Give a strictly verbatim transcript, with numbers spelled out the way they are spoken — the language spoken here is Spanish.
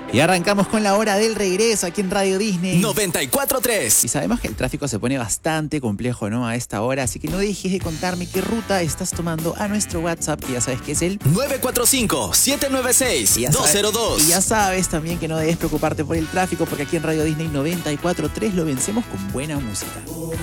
Y arrancamos con la hora del regreso aquí en Radio Disney noventa y cuatro tres. Y sabemos que el tráfico se pone bastante complejo, ¿no? A esta hora, así que no dejes de contarme qué ruta estás tomando a nuestro WhatsApp, que ya sabes que es el nueve cuatro cinco, siete nueve seis, dos cero dos. Y ya sabes también que no debes preocuparte por el tráfico, porque aquí en Radio Disney noventa y cuatro tres lo vencemos con buena música.